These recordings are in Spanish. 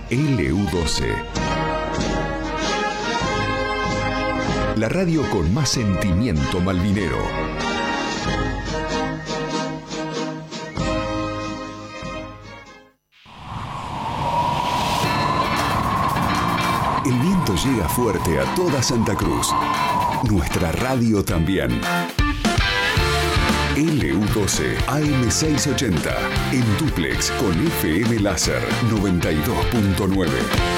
LU12. La radio con más sentimiento malvinero. El viento llega fuerte a toda Santa Cruz. Nuestra radio también. LU12 AM680 en dúplex con FM Láser 92.9.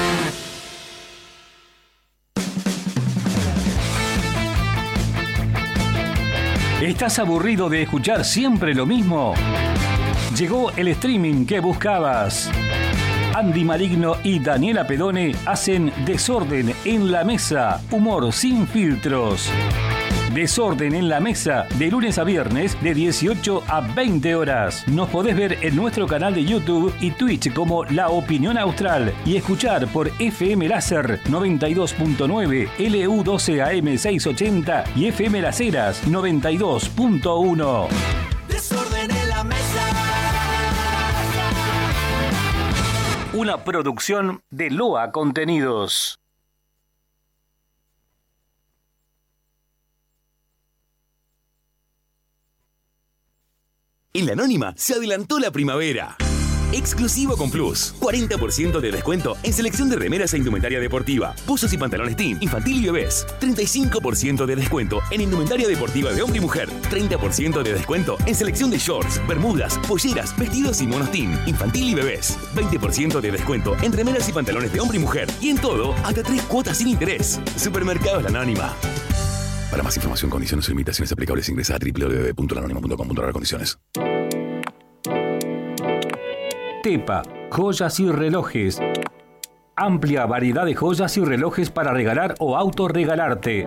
¿Estás aburrido de escuchar siempre lo mismo? Llegó el streaming que buscabas. Andy Maligno y Daniela Pedone hacen Desorden en la Mesa, humor sin filtros. Desorden en la Mesa, de lunes a viernes, de 18 a 20 horas. Nos podés ver en nuestro canal de YouTube y Twitch como La Opinión Austral y escuchar por FM Láser 92.9, LU12 AM680 y FM Las Heras 92.1. Desorden en la Mesa. Una producción de Loa Contenidos. En La Anónima se adelantó la primavera. Exclusivo con Plus. 40% de descuento en selección de remeras e indumentaria deportiva, buzos y pantalones teen, infantil y bebés. 35% de descuento en indumentaria deportiva de hombre y mujer. 30% de descuento en selección de shorts, bermudas, polleras, vestidos y monos teen, infantil y bebés. 20% de descuento en remeras y pantalones de hombre y mujer. Y en todo, hasta 3 cuotas sin interés. Supermercados La Anónima. Para más información, condiciones y limitaciones aplicables, ingresa a www.lanonima.com.ar. Condiciones. Tepa, joyas y relojes. Amplia variedad de joyas y relojes para regalar o autorregalarte.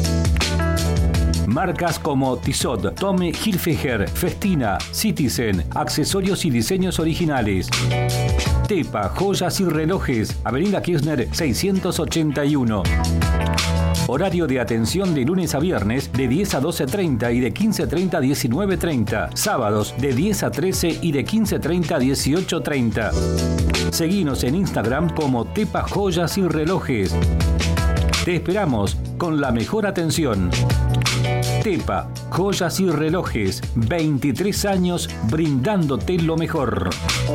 Marcas como Tissot, Tommy Hilfiger, Festina, Citizen, accesorios y diseños originales. Tepa, joyas y relojes, Avenida Kirchner 681. Horario de atención de lunes a viernes de 10 a 12:30 y de 15:30 a 19:30. Sábados de 10 a 13 y de 15:30 a 18:30. Seguinos en Instagram como Tepa Joyas y Relojes. Te esperamos con la mejor atención. Tepa Joyas y Relojes, 23 años brindándote lo mejor.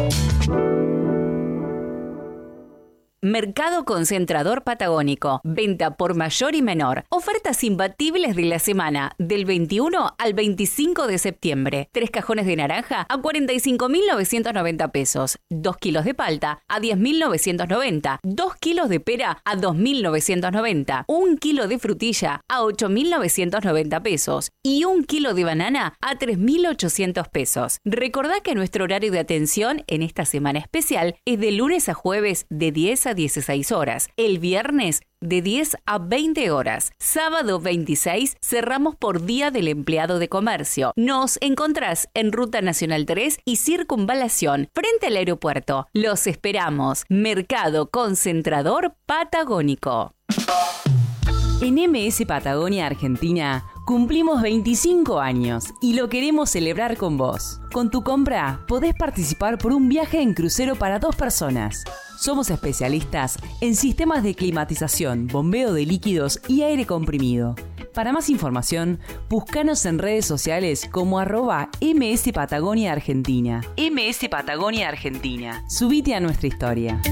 Mercado Concentrador Patagónico. Venta por mayor y menor. Ofertas imbatibles de la semana, del 21 al 25 de septiembre. 3 cajones de naranja a 45.990 pesos. 2 kilos de palta a 10.990. 2 kilos de pera a 2.990. 1 kilo de frutilla a 8.990 pesos. Y 1 kilo de banana a 3.800 pesos. Recordá que nuestro horario de atención en esta semana especial es de lunes a jueves de 10 a 16 horas. El viernes de 10 a 20 horas. Sábado 26 cerramos por Día del Empleado de Comercio. Nos encontrás en Ruta Nacional 3 y Circunvalación, frente al aeropuerto. Los esperamos. Mercado Concentrador Patagónico. En MS Patagonia Argentina cumplimos 25 años y lo queremos celebrar con vos. Con tu compra podés participar por un viaje en crucero para 2 personas. Somos especialistas en sistemas de climatización, bombeo de líquidos y aire comprimido. Para más información, búscanos en redes sociales como @MS Patagonia Argentina. MS Patagonia Argentina. Subite a nuestra historia.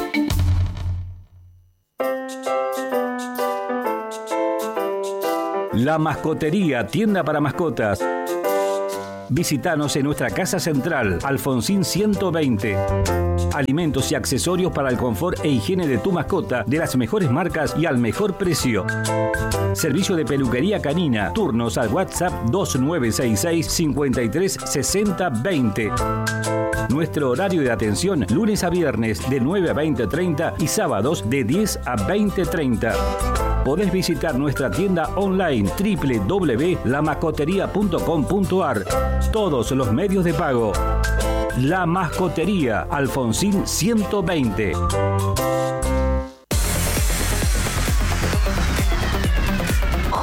La Mascotería, tienda para mascotas. Visítanos en nuestra casa central, Alfonsín 120. Alimentos y accesorios para el confort e higiene de tu mascota, de las mejores marcas y al mejor precio. Servicio de peluquería canina. Turnos al WhatsApp 2966 53 60 20. Nuestro horario de atención, lunes a viernes de 9 a 20:30 y sábados de 10 a 20:30. Podés visitar nuestra tienda online www.lamascoteria.com.ar. Todos los medios de pago. La Mascotería, Alfonsín 120.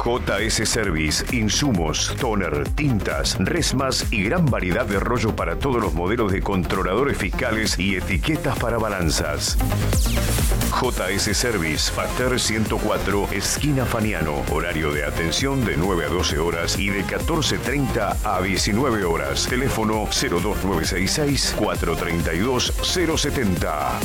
JS Service, insumos, toner, tintas, resmas y gran variedad de rollo para todos los modelos de controladores fiscales y etiquetas para balanzas. JS Service, Pater 104, esquina Faniano. Horario de atención de 9 a 12 horas y de 14:30 a 19 horas. Teléfono 02966 432 070.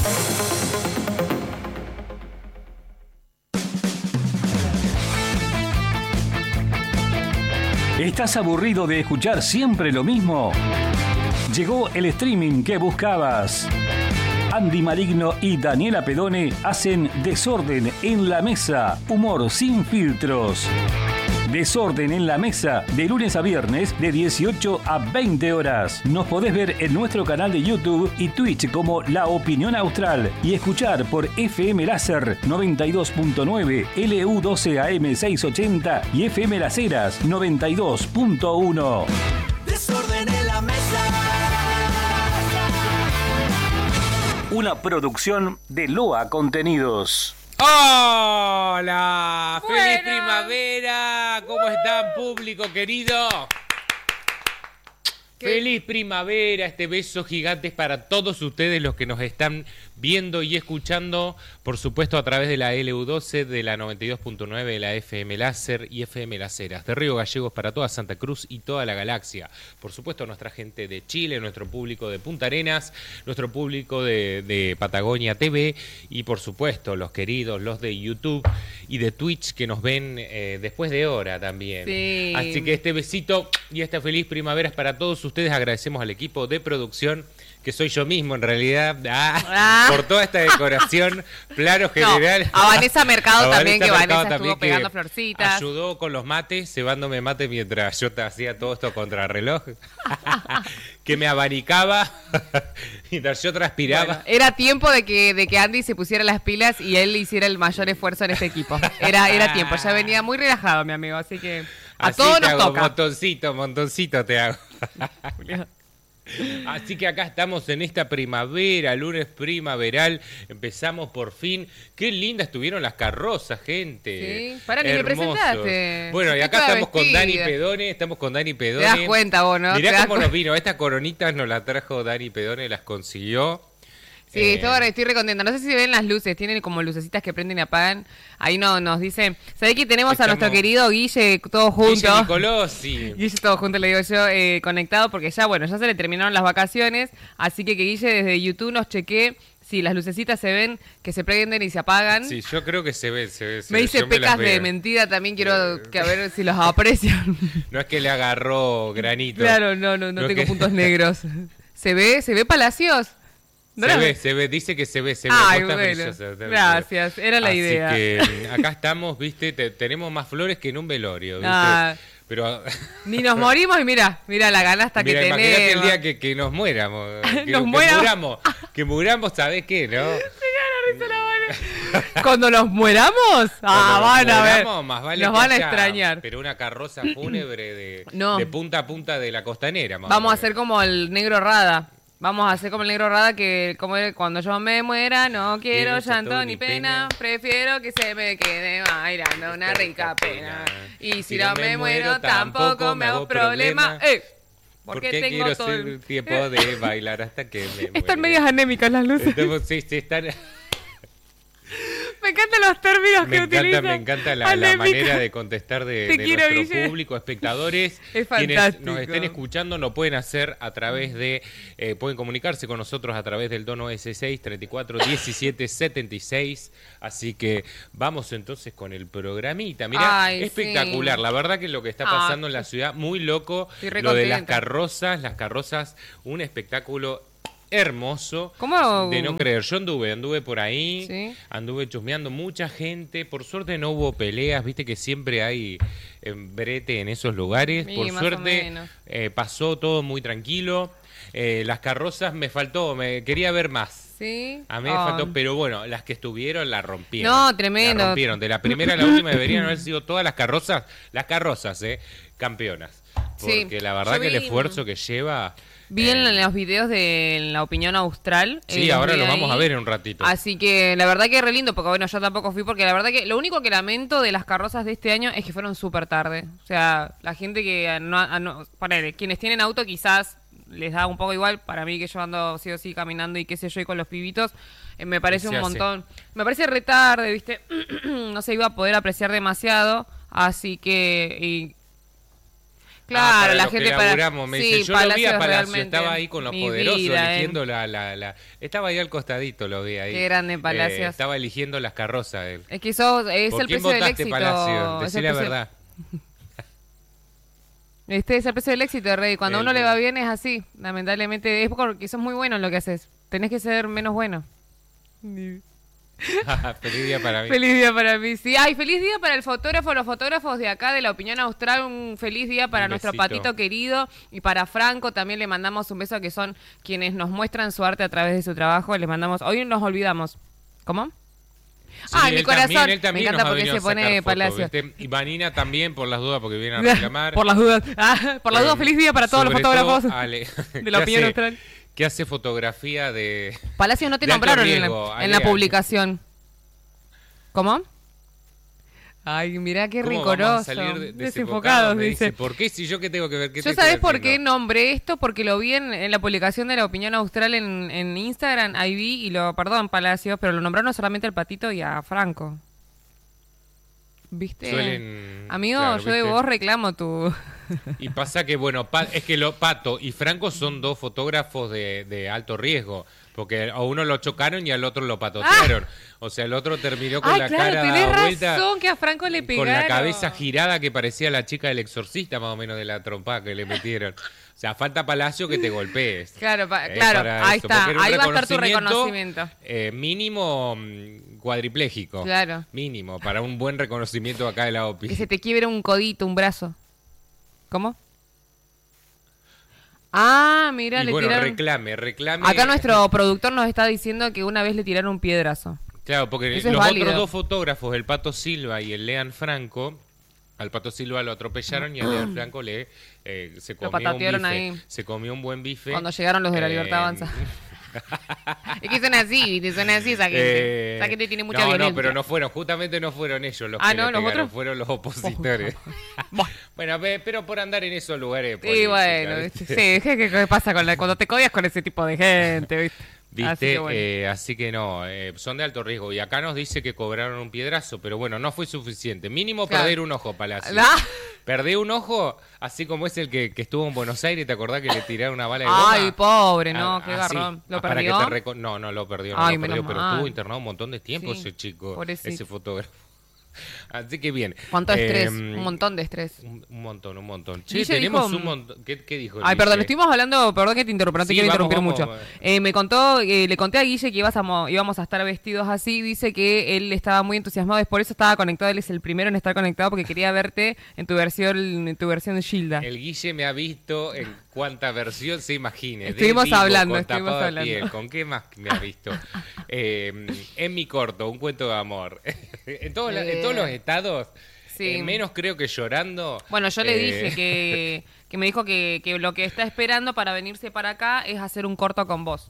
¿Estás aburrido de escuchar siempre lo mismo? Llegó el streaming que buscabas. Andy Maligno y Daniela Pedone hacen Desorden en la Mesa, humor sin filtros. Desorden en la Mesa, de lunes a viernes, de 18 a 20 horas. Nos podés ver en nuestro canal de YouTube y Twitch como La Opinión Austral y escuchar por FM Láser 92.9, LU12 AM 680 y FM Las Heras 92.1. Desorden en la mesa. Una producción de Loa Contenidos. ¡Hola! ¡Feliz primavera! ¿Cómo están, público querido? ¡Feliz primavera! Este beso gigante es para todos ustedes los que nos están viendo y escuchando, por supuesto, a través de la LU12, de la 92.9, de la FM Láser y FM Las Heras, de Río Gallegos para toda Santa Cruz y toda la galaxia. Por supuesto, nuestra gente de Chile, nuestro público de Punta Arenas, nuestro público de Patagonia TV y, por supuesto, los queridos, los de YouTube y de Twitch que nos ven después de hora también. Sí. Así que este besito y esta feliz primavera es para todos ustedes. Agradecemos al equipo de producción, que soy yo mismo en realidad, por toda esta decoración, plano general. No, a Vanessa Mercado también, que Mercado Vanessa estuvo pegando florcitas. Ayudó con los mates, cebándome mate mientras yo te hacía todo esto contrarreloj, que me abanicaba mientras yo transpiraba. Bueno, era tiempo de que Andy se pusiera las pilas y él hiciera el mayor esfuerzo en este equipo. Era tiempo, ya venía muy relajado, mi amigo, así que así todos te nos hago, toca. montoncito te hago. Así que acá estamos en esta primavera, lunes primaveral, empezamos por fin. Qué lindas estuvieron las carrozas, gente. Sí, pará, ni me presentaste. Bueno, y acá Estoy estamos con vestida. Dani Pedone, Te das cuenta vos, ¿no? Mirá cómo nos vino, estas coronitas nos las trajo Dani Pedone, las consiguió. Sí, estoy re contenta. No sé si se ven las luces, tienen como lucecitas que prenden y apagan. Ahí nos dicen, ¿sabés que tenemos a nuestro querido Guille todos juntos? Guille Nicolosi. Guille todos juntos, le digo yo, conectado, porque ya se le terminaron las vacaciones, así que Guille desde YouTube nos chequee si las lucecitas se ven, que se prenden y se apagan. Sí, yo creo que se ve. Me dice pecas de mentira, también quiero que a ver si los aprecian. No es que le agarró granito. Claro, no tengo puntos negros. ¿Se ve Palacios? ¿No se ve, dice que se ve. Ay, bueno, gracias, era la idea. Así que acá estamos, viste, tenemos más flores que en un velorio, viste. Pero ni nos morimos y mira la ganasta que tenemos. Imagínate el día que nos muéramos. Que muramos, ¿sabés qué, no? Cuando nos mueramos, van a ver. Más vale nos van a extrañar. Pero una carroza fúnebre de punta a punta de la costanera. Vamos a hacer como el negro Rada. Vamos a hacer como el negro Rada, que como cuando yo me muera no quiero llanto ni pena, prefiero que se me quede bailando una rica pena. Y si no me muero tampoco me hago problema. Porque tengo quiero todo el tiempo de bailar hasta que me muera. Están medias anémicas las luces. Sí, están... Me encantan los términos que utilizan. Me encanta la manera de contestar de nuestro Guille. público, espectadores. Es quienes fantástico. nos estén escuchando lo pueden hacer a través de... pueden comunicarse con nosotros a través del 2996 34 17 76. Así que vamos entonces con el programita. Mirá, espectacular. Sí. La verdad que lo que está pasando en la ciudad, muy loco. Lo de las carrozas, un espectáculo hermoso. ¿Cómo? De no creer. Yo anduve por ahí, ¿sí? Anduve chusmeando, mucha gente. Por suerte no hubo peleas, viste que siempre hay brete en esos lugares. Sí, por suerte pasó todo muy tranquilo. Las carrozas me faltó, quería ver más. Sí. A mí me faltó, pero bueno, las que estuvieron la rompieron. No, tremendo. La rompieron. De la primera a la última deberían haber sido todas las carrozas, campeonas. Porque la verdad que el esfuerzo que lleva... Vi en los videos de La Opinión Austral. Sí, ahora lo vamos a ver en un ratito. Así que la verdad que es re lindo, porque bueno, yo tampoco fui, porque la verdad que lo único que lamento de las carrozas de este año es que fueron súper tarde. O sea, la gente que ponele, quienes tienen auto quizás les da un poco igual. Para mí, que yo ando sí o sí caminando y qué sé yo, y con los pibitos, me parece un montón. Me parece re tarde, ¿viste? No se iba a poder apreciar demasiado, así que... Claro, la gente me dice, yo lo vi a Palacio, estaba ahí con los poderosos eligiendo estaba ahí al costadito, lo vi ahí. Qué grande Palacio. Estaba eligiendo las carrozas él. Es que es el precio del éxito. Palacio? Decí la verdad. Este es el precio del éxito, Rey. Cuando a uno le va bien es así. Lamentablemente es porque sos muy bueno en lo que haces. Tenés que ser menos bueno. Feliz día para mí. Feliz día para mí, sí. Ay, feliz día para el fotógrafo, los fotógrafos de acá de La Opinión Austral. Un feliz día para nuestro Patito querido. Y para Franco también le mandamos un beso, que son quienes nos muestran su arte a través de su trabajo. Les mandamos... Hoy nos olvidamos. ¿Cómo? Sí, mi corazón. Él también me encanta porque se pone Palacio. Y Vanina también, por las dudas, porque viene a reclamar. Por las dudas. Por las dudas, feliz día para todos los fotógrafos de La Opinión Austral. Que hace fotografía de... Palacio no te nombraron en la publicación. ¿Cómo? Ay, mirá qué rincoroso. Desenfocados, dice. ¿Por qué? Si yo qué tengo que ver. ¿Yo sabés por qué nombré esto? Porque lo vi en la publicación de La Opinión Austral en Instagram. Ahí vi perdón, Palacio, pero lo nombraron solamente al Patito y a Franco. ¿Viste? Amigo, claro, yo de vos reclamo tu... Y pasa que, bueno, es que Pato y Franco son dos fotógrafos de alto riesgo, porque a uno lo chocaron y al otro lo patotearon. O sea, el otro terminó con la cara dada vuelta, razón, que a Franco le pegaron. con la cabeza girada, que parecía la chica del Exorcista, más o menos, de la trompada que le metieron. O sea, falta Palacio que te golpees. Claro, ahí está. Ahí va a estar tu reconocimiento. Mínimo cuadripléjico. Claro. Mínimo, para un buen reconocimiento acá de la OPI. Que se te quiebre un codito, un brazo. ¿Cómo? Ah, mira, y le bueno, tiraron... reclame. Acá nuestro productor nos está diciendo que una vez le tiraron un piedrazo. Claro, porque los otros dos fotógrafos, el Pato Silva y el Lean Franco, al Pato Silva lo atropellaron y al Lean Franco se comió un bife. Ahí. Se comió un buen bife. Cuando llegaron los de la Libertad Avanza. Es que son así esa gente. Esa gente tiene mucha violencia. No, pero justamente no fueron ellos los que le pegaron, fueron los opositores. Bueno, pero por andar en esos lugares. Sí, bueno, ¿qué pasa cuando te codias con ese tipo de gente, viste? ¿Viste? Así que no, son de alto riesgo. Y acá nos dice que cobraron un piedrazo, pero bueno, no fue suficiente. Mínimo perder un ojo, Palacio. Perdí un ojo, así como es el que estuvo en Buenos Aires, ¿te acordás que le tiraron una bala de goma? Ay, pobre, no, qué garrón. ¿Lo perdió? No lo perdió, pero estuvo internado un montón de tiempo ese chico, ese fotógrafo. Así que bien. ¿Cuánto estrés? Un montón de estrés. Un montón. Che, tenemos un montón. ¿Qué dijo? Ay, perdón, estuvimos hablando, perdón que te interrumpa, no te quiero interrumpir mucho. Me contó, le conté a Guille que íbamos a estar vestidos así. Dice que él estaba muy entusiasmado, es por eso estaba conectado. Él es el primero en estar conectado porque quería verte en tu versión de Gilda. El Guille me ha visto en cuánta versión se imagine. Estuvimos hablando. ¿Con qué más me ha visto? En mi corto, un cuento de amor. En todos los estados, menos creo que llorando. Bueno, yo le dije que me dijo que lo que está esperando para venirse para acá es hacer un corto con vos.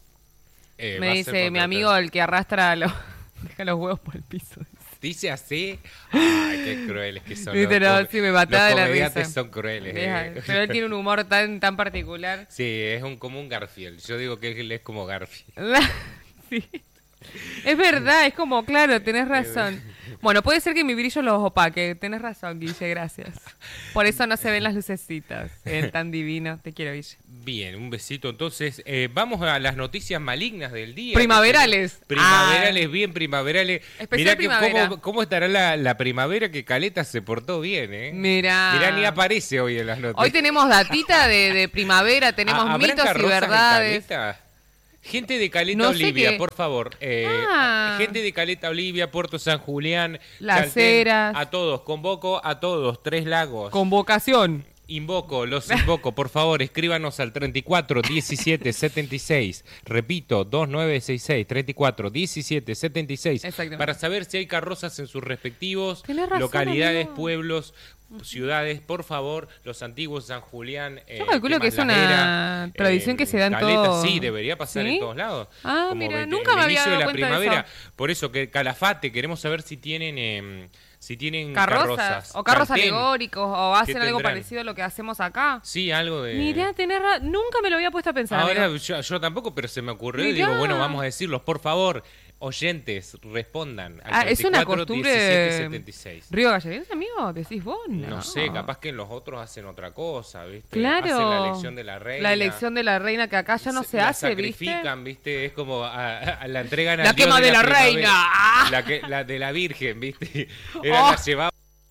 Me dice mi amigo, el que arrastra deja los huevos por el piso. ¿Dice así? Ay, qué crueles que son. Sí, me mataba de la risa. Los comediantes son crueles. Pero él tiene un humor tan particular. Sí, es como un Garfield. Yo digo que él es como Garfield. Sí. Es verdad, es como, claro, tenés razón. Bueno, puede ser que mi brillo los opaque. Tenés razón, Guille, gracias. Por eso no se ven las lucecitas. Tan divino. Te quiero, Guille. Bien, un besito. Entonces, vamos a las noticias malignas del día. Primaverales. Bien primaverales. Especial primavera. ¿Cómo estará la primavera? Que Caleta se portó bien, ¿eh? Mirá, ni aparece hoy en las noticias. Hoy tenemos datita de primavera, tenemos mitos y verdades. Gente de Caleta, Olivia, por favor. Gente de Caleta, Olivia, Puerto San Julián, Las Heras. A todos, convoco a todos, 3 Lagos. Convocación. Los invoco, por favor, escríbanos al 34 17 76. Repito, 2966 34 17 76 para saber si hay carrozas en sus respectivos localidades, amigo. Pueblos, ciudades, por favor, los antiguos San Julián. Yo calculo que es una tradición que se da en todos. Sí, debería pasar en todos lados. Ah, como mira, nunca me había dado cuenta de eso. Por eso que Calafate, queremos saber si tienen carrozas. O carros alegóricos, o hacen algo parecido a lo que hacemos acá. Sí, algo de... Mirá, nunca me lo había puesto a pensar. Ahora yo tampoco, pero se me ocurrió y digo, bueno, vamos a decirlos, por favor. Oyentes, respondan al 34, es una costumbre 17, 76. Río Gallegos, amigo, decís vos. No sé, capaz que en los otros hacen otra cosa, ¿viste? Claro. Hacen la elección de la reina. La elección de la reina que acá ya no se hace, sacrifican, ¿viste? Es como la entregan la quema de la reina. La de la Virgen, ¿viste? La llevaba.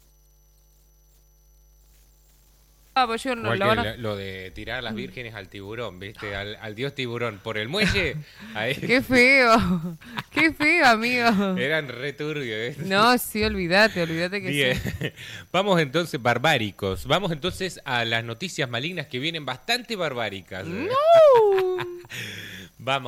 Pues yo no, lo de tirar a las vírgenes al tiburón, ¿viste? Al dios tiburón por el muelle. Ahí. Qué feo, amigo. Eran re turbios, ¿eh? No, sí, olvídate que bien. Sí. Vamos entonces, barbáricos. Vamos entonces a las noticias malignas que vienen bastante barbáricas. No. Vamos.